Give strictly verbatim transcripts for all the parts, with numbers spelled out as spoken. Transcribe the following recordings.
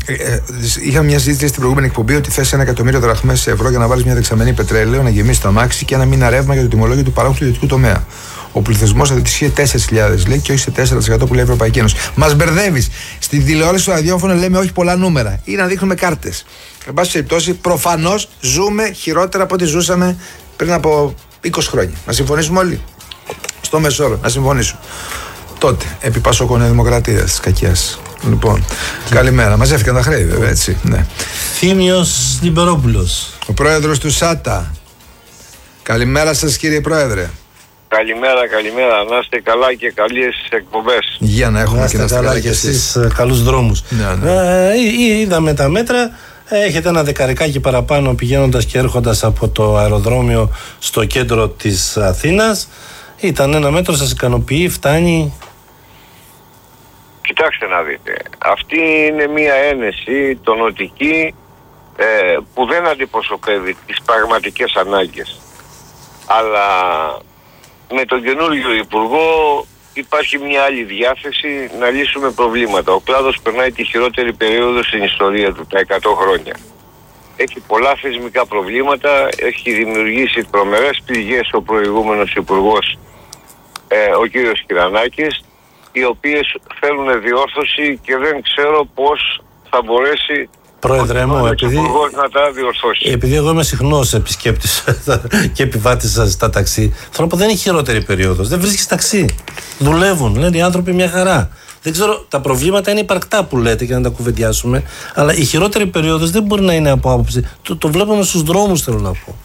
Ε, ε, είχα μια συζήτηση στην προηγούμενη εκπομπή ότι θες ένα εκατομμύριο δραχμές σε ευρώ για να βάλεις μια δεξαμενή πετρέλαιο, να γεμίσει το αμάξι και ένα μήνα ρεύμα για το τιμολόγιο του παράγου του ιδιωτικού τομέα. Ο πληθυσμός θα ισχύει τέσσερις χιλιάδες λέει και όχι σε τέσσερα τοις εκατό που λέει η Ευρωπαϊκή Ένωση. Μας μπερδεύεις. Στην τηλεόραση στο ραδιόφωνο λέμε όχι πολλά νούμερα ή να δείχνουμε κάρτες. Εν πάση περιπτώσει, προφανώς ζούμε χειρότερα από ό,τι ζούσαμε πριν από είκοσι χρόνια. Να συμφωνήσουμε όλοι. Στο μεσόρο, να συμφωνήσουμε. Τότε, επί Πασόκ Νέα Δημοκρατία τη κακιά. Λοιπόν, και... καλημέρα. Μαζεύτηκαν τα χρέη, βέβαια, έτσι. Ναι. Θήμιος Λιμπερόπουλος. Ο πρόεδρος του ΣΑΤΑ. Καλημέρα σας, κύριε πρόεδρε. Καλημέρα, καλημέρα. Να είστε καλά και καλές εκπομπές. Για να έχουμε να και να είστε καλά, καλά και εσείς καλούς δρόμους. Ναι, ναι. Ε, είδαμε τα μέτρα. Έχετε ένα δεκαρικάκι παραπάνω πηγαίνοντας και έρχοντας από το αεροδρόμιο στο κέντρο της Αθήνας. Ήταν ένα μέτρο, σας ικανοποιεί, φτάνει? Κοιτάξτε να δείτε. Αυτή είναι μια ένεση τονωτική ε, που δεν αντιπροσωπεύει τις πραγματικές ανάγκες. Αλλά με τον καινούργιο Υπουργό υπάρχει μια άλλη διάθεση να λύσουμε προβλήματα. Ο κλάδος περνάει τη χειρότερη περίοδο στην ιστορία του, τα εκατό χρόνια. Έχει πολλά θεσμικά προβλήματα, έχει δημιουργήσει τρομερές πληγές ο προηγούμενος Υπουργός, ε, ο κύριος Κυρανάκης, οι οποίες θέλουν διόρθωση και δεν ξέρω πώς θα μπορέσει Πρόεδρε μου, επειδή, να τα διορθώσει. επειδή εγώ είμαι συχνός επισκέπτης και επιβάτης σας στα ταξί, θέλω να πω δεν είναι χειρότερη περίοδος. Δεν βρίσκεις ταξί. Δουλεύουν, λένε οι άνθρωποι μια χαρά. Δεν ξέρω, τα προβλήματα είναι υπαρκτά που λέτε και να τα κουβεντιάσουμε, αλλά η χειρότερη περίοδος δεν μπορεί να είναι από άποψη. Το, το βλέπουμε στους δρόμους, θέλω να πω.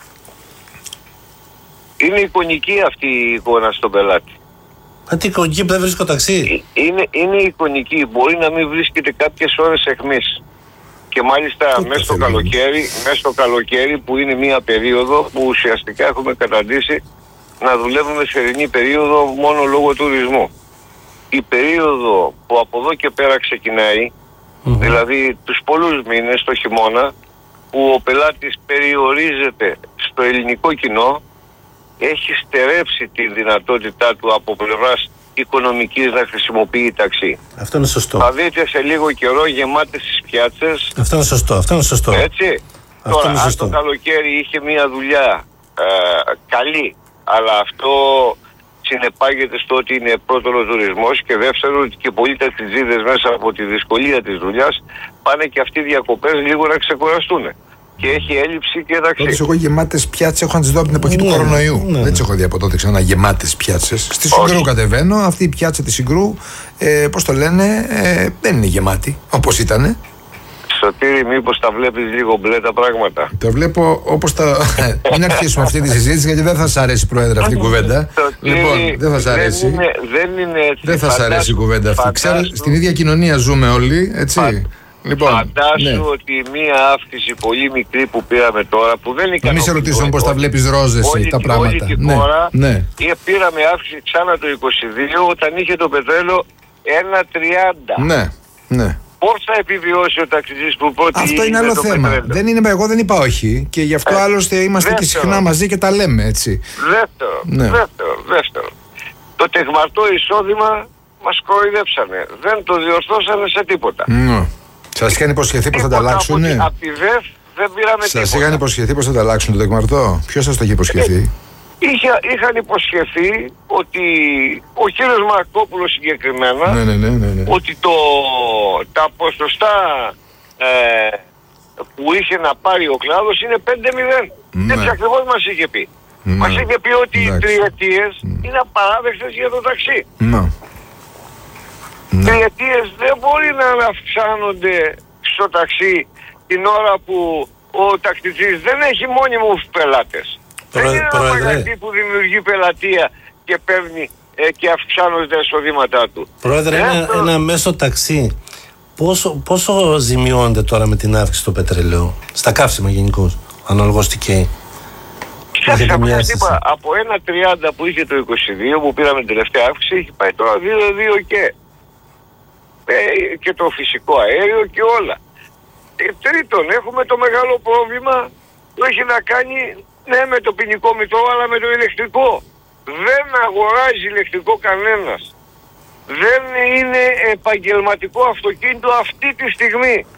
Είναι εικονική αυτή η εικόνα στον πελάτη. Α, τι εικονική που δεν βρίσκω ταξί. Είναι, είναι εικονική. Μπορεί να μην βρίσκεται κάποιες ώρες εχμής. Και μάλιστα μέσα στο, καλοκαίρι, μέσα στο καλοκαίρι που είναι μια περίοδο που ουσιαστικά έχουμε καταντήσει να δουλεύουμε θερινή περίοδο μόνο λόγω τουρισμού. Η περίοδο που από εδώ και πέρα ξεκινάει, mm-hmm. δηλαδή τους πολλούς μήνες το χειμώνα, που ο πελάτης περιορίζεται στο ελληνικό κοινό, έχει στερέψει τη δυνατότητά του από πλευράς οικονομικής να χρησιμοποιεί ταξί. Αυτό είναι σωστό. Θα δείτε σε λίγο καιρό γεμάτες τις πιάτσες. Αυτό είναι σωστό, αυτό είναι σωστό. Έτσι. Αυτό Τώρα, είναι σωστό. αν το καλοκαίρι είχε μια δουλειά ε, καλή, αλλά αυτό συνεπάγεται στο ότι είναι πρώτον ο τουρισμός και δεύτερον ότι και πολλοί ταξιτζίδες μέσα από τη δυσκολία της δουλειάς πάνε και αυτοί διακοπές λίγο να ξεκουραστούν. Και έχει έλλειψη και ταξί. Τότε εγώ γεμάτες πιάτσες έχω να τις δω από την εποχή ναι, του κορονοϊού. Ναι. Δεν τις έχω δει από τότε ξανά γεμάτες πιάτσες. Στη Συγκρού κατεβαίνω, αυτή η πιάτσα της Συγκρού, ε, πώς το λένε, ε, δεν είναι γεμάτη όπως ήτανε. Σωτήρη, μήπως τα βλέπεις λίγο μπλε τα πράγματα? Το βλέπω όπως τα. Μην αρχίσουμε αυτή τη συζήτηση γιατί δεν θα σας αρέσει, Πρόεδρε, αυτή η κουβέντα. Λοιπόν, δεν θα σας αρέσει. Δεν είναι, δεν είναι έτσι. Δεν θα σας αρέσει η κουβέντα αυτή. Ξέρω, στην ίδια κοινωνία ζούμε όλοι, έτσι. Φα... Λοιπόν, φαντάσου ναι. ότι μία αύξηση πολύ μικρή που πήραμε τώρα, που δεν ικανοποιεί. Να μην σε ρωτήσω πώς τα βλέπεις ρόζες τα πράγματα. Όλη την ναι, χώρα, ναι. πήραμε αύξηση ξανά το είκοσι δύο όταν είχε το πετρέλαιο ένα τριάντα. Ναι, ναι. Πώς θα επιβιώσει ο ταξιτζής που πρώτη αυτό είναι άλλο θέμα. Πετρέλαιο. Δεν είναι, εγώ δεν είπα όχι. Και γι' αυτό ε, άλλωστε είμαστε δεύτερο. Και συχνά μαζί και τα λέμε, έτσι. Δεύτερο, ναι. δεύτερο, δεύτερο. Το τεχμαρτό εισόδημα μας κοροϊδέψανε. Δεν το διορθώσανε σε τίποτα. Mm. Σας είχαν υποσχεθεί πως θα τα αλλάξουν. Από τη ΔΕΦ δεν πήραμε σας τίποτα. Σας είχαν υποσχεθεί πως θα τα αλλάξουν το τεκμαρτό. Ποιος σας το είχε υποσχεθεί? Είχα, είχαν υποσχεθεί ότι ο κύριος Μαρκόπουλος συγκεκριμένα, ναι, ναι, ναι, ναι, ναι. ότι το, τα ποσοστά ε, που είχε να πάρει ο κλάδος είναι πέντε μηδέν. Ναι. Έτσι ακριβώς μας είχε πει. Ναι. Μας είχε πει ότι εντάξει. οι τριετίες ναι. είναι απαράδεκτες για το ταξί. Ναι. Τριετίες δεν μπορεί να αυξάνονται στο ταξί την ώρα που ο ταξιτζής δεν έχει μόνιμους πελάτες. Προ, δεν είναι ένα πρόεδρε. μαγαζί που δημιουργεί πελατεία και παίρνει ε, και αυξάνονται τα εισοδήματά του. Πρόεδρε, ε, ένα, το... ένα μέσο ταξί πόσο, πόσο ζημιώνεται τώρα με την αύξηση του πετρελαίου, στα καύσιμα γενικώς, αναλογώς τι καίει? Κοιτάξτε, είπα, από ένα τριάντα που είχε το είκοσι δύο που πήραμε την τελευταία αύξηση, έχει πάει τώρα δύο δύο και. Ε, και το φυσικό αέριο και όλα. Ε, τρίτον, έχουμε το μεγάλο πρόβλημα που έχει να κάνει ναι με το ποινικό μητρό αλλά με το ηλεκτρικό. Δεν αγοράζει ηλεκτρικό κανένας. Δεν είναι επαγγελματικό αυτοκίνητο αυτή τη στιγμή.